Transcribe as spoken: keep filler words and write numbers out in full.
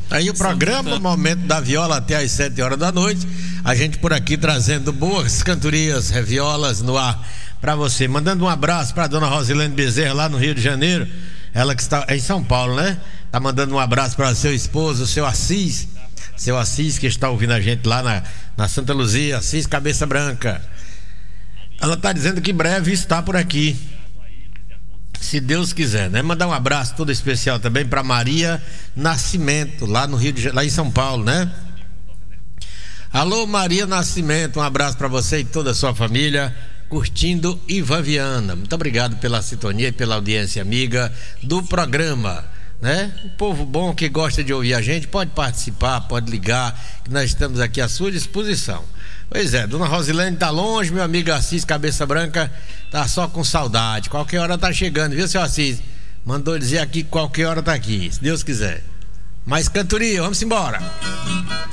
Aí o programa Momento da Viola até às sete horas da noite. A gente por aqui trazendo boas cantorias, violas no ar para você. Mandando um abraço para dona Rosilene Bezerra lá no Rio de Janeiro. Ela que está em São Paulo, né? Tá mandando um abraço para seu esposo, seu Assis. Seu Assis que está ouvindo a gente lá na, na Santa Luzia. Assis Cabeça Branca. Ela tá dizendo que breve está por aqui, se Deus quiser, né? Mandar um abraço todo especial também para Maria Nascimento, lá no Rio de Janeiro, lá em São Paulo, né? Alô, Maria Nascimento, um abraço para você e toda a sua família, curtindo Ivan Viana. Muito obrigado pela sintonia e pela audiência amiga do programa, né? Um povo bom que gosta de ouvir a gente, pode participar, pode ligar, que nós estamos aqui à sua disposição. Pois é, dona Rosilene tá longe, meu amigo Assis Cabeça Branca tá só com saudade. Qualquer hora tá chegando, viu, seu Assis? Mandou dizer aqui que qualquer hora tá aqui, se Deus quiser. Mais cantoria, vamos embora.